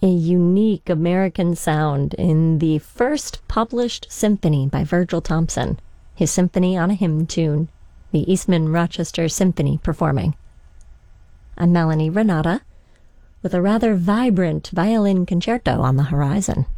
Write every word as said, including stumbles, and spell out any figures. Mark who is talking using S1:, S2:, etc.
S1: a unique American sound in the first published symphony by Virgil Thompson, his Symphony on a Hymn Tune, the Eastman Rochester Symphony performing. I'm Melanie Renata, with a rather vibrant violin concerto on the horizon.